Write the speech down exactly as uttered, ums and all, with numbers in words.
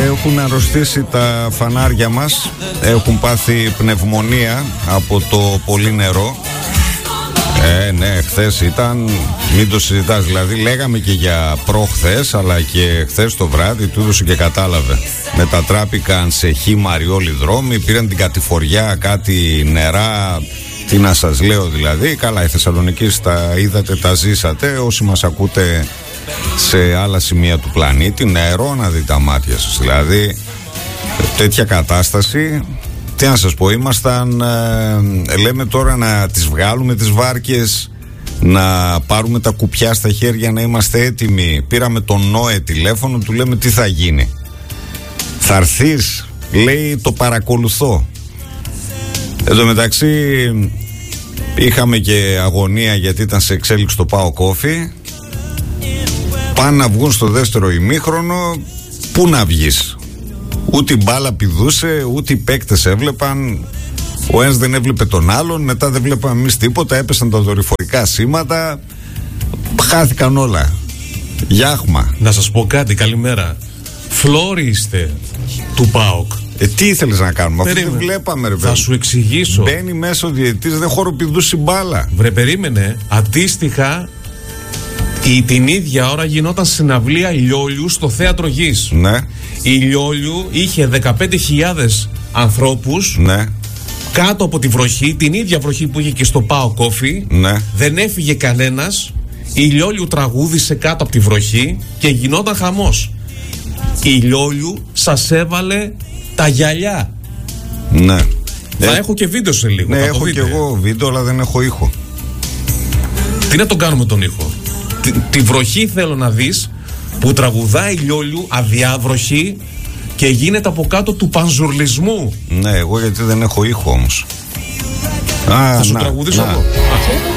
Έχουν αρρωστήσει τα φανάρια μας. Έχουν πάθει πνευμονία από το πολύ νερό. Ε, ναι, χθες ήταν, μην το συζητάς, δηλαδή λέγαμε και για προχθές, αλλά και χθες το βράδυ του έδωσε και κατάλαβε. Μετατράπηκαν σε χήμαροι όλοι οι δρόμοι, πήραν την κατηφοριά κάτι νερά, τι να σας λέω δηλαδή. Καλά, οι Θεσσαλονικείς τα είδατε, τα ζήσατε, όσοι μας ακούτε σε άλλα σημεία του πλανήτη, νερό να δει τα μάτια σας, δηλαδή τέτοια κατάσταση. Τι να σας πω, ήμασταν, ε, λέμε τώρα να τις βγάλουμε τις βάρκες, να πάρουμε τα κουπιά στα χέρια, να είμαστε έτοιμοι. Πήραμε τον Νόε τηλέφωνο, του λέμε τι θα γίνει. Θα έρθεις, λέει, το παρακολουθώ. Εν τω μεταξύ είχαμε και αγωνία γιατί ήταν σε εξέλιξη το ΠΑΟΚ Όφι. Πάνε να βγουν στο δεύτερο ημίχρονο, πού να βγεις? Ούτε η μπάλα πηδούσε, ούτε οι παίκτες έβλεπαν. Ο ένας δεν έβλεπε τον άλλον. Μετά δεν βλέπαμε εμείς τίποτα. Έπεσαν τα δορυφορικά σήματα. Χάθηκαν όλα. Γιάχμα. Να σας πω κάτι, καλημέρα. Φλόρι είστε του ΠΑΟΚ. Ε, τι ήθελες να κάνουμε? Αυτό δεν βλέπαμε, ρε παιδί. Θα σου εξηγήσω. Μπαίνει μέσα ο διαιτητής, δεν χοροπηδούσε η μπάλα. Βρε, περίμενε. Αντίστοιχα, η, την ίδια ώρα γινόταν συναυλία Λιόλιου στο Θέατρο Γης. Ναι. Η Λιόλιου είχε δεκαπέντε χιλιάδες ανθρώπους, ναι, κάτω από τη βροχή, την ίδια βροχή που είχε και στο ΠΑΟΚ Όφι. Ναι. Δεν έφυγε κανένας. Η Λιόλιου τραγούδισε κάτω από τη βροχή και γινόταν χαμός. Η Λιόλιου σας έβαλε τα γυαλιά. Ναι. Θα ε, έχω και βίντεο σε λίγο. Ναι, θα έχω και εγώ βίντεο, αλλά δεν έχω ήχο. Τι να τον κάνουμε τον ήχο? Τη, τη βροχή θέλω να δεις που τραγουδάει η Λιόλιου αδιάβροχη και γίνεται από κάτω του πανζουρλισμού. Ναι, εγώ γιατί δεν έχω ήχο όμως. Α, θα σου να, τραγουδήσω να. εγώ.